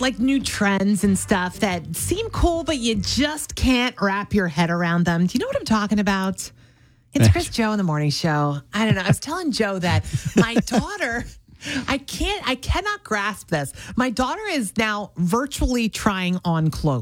like new trends and stuff that seem cool, but you just can't wrap your head around them. Do you know what I'm talking about? It's Chris Joe in the morning show. I don't know. I was telling Joe that my daughter, I cannot grasp this. My daughter is now virtually trying on clothes.